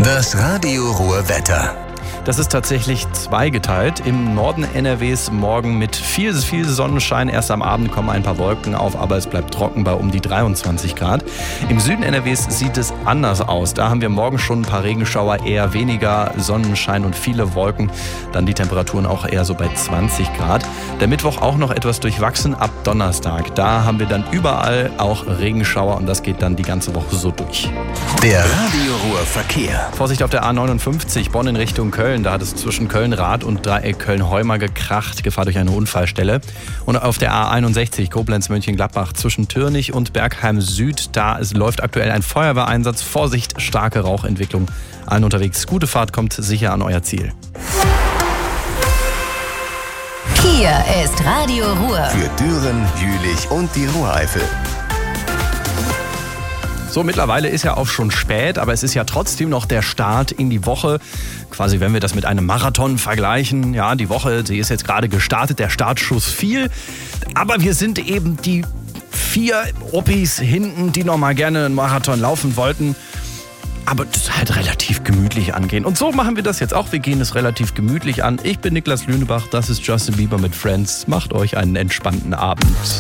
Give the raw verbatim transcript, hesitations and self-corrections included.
Das Radio Ruhr Wetter. Das ist tatsächlich zweigeteilt. Im Norden N R Ws morgen mit viel, viel Sonnenschein. Erst am Abend kommen ein paar Wolken auf, aber es bleibt trocken bei um die dreiundzwanzig Grad. Im Süden N R Ws sieht es anders aus. Da haben wir morgen schon ein paar Regenschauer, eher weniger Sonnenschein und viele Wolken. Dann die Temperaturen auch eher so bei zwanzig Grad. Der Mittwoch auch noch etwas durchwachsen ab Donnerstag. Da haben wir dann überall auch Regenschauer und das geht dann die ganze Woche so durch. Der Radio Ruhr Verkehr. Vorsicht auf der A neunundfünfzig, Bonn in Richtung Köln. Da hat es zwischen Köln-Rad und Dreieck Köln-Heuma gekracht. Gefahr durch eine Unfallstelle. Und auf der A einundsechzig, Koblenz-Mönchengladbach, zwischen Türnich und Bergheim Süd. Da es läuft aktuell ein Feuerwehreinsatz. Vorsicht, starke Rauchentwicklung. Allen unterwegs. Gute Fahrt, kommt sicher an euer Ziel. Hier ist Radio Ruhr. Für Düren, Jülich und die Ruhreifel. So, mittlerweile ist ja auch schon spät, aber es ist ja trotzdem noch der Start in die Woche. Quasi, wenn wir das mit einem Marathon vergleichen. Ja, die Woche, sie ist jetzt gerade gestartet, der Startschuss fiel. Aber wir sind eben die vier Oppis hinten, die noch mal gerne einen Marathon laufen wollten. Aber das halt relativ gemütlich angehen. Und so machen wir das jetzt auch. Wir gehen es relativ gemütlich an. Ich bin Niklas Lünebach, das ist Justin Bieber mit Friends. Macht euch einen entspannten Abend.